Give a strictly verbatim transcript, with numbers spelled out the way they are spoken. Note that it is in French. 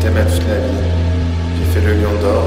t'aimais toute la vie. J'ai fait le lion d'or